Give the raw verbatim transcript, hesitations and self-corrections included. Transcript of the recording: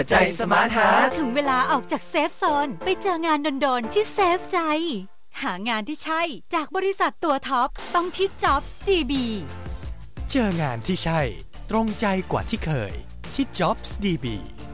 ใจสมาร์ทฮาร์ทถึงเวลาออกจากเซฟโซนไปเจองานโดนๆที่เซฟใจหางานที่ใช่จากบริษัทตัวท็อปต้องที่ Jobs ดี บีเจองานที่ใช่ตรงใจกว่าที่เคยที่ Jobs ดี บี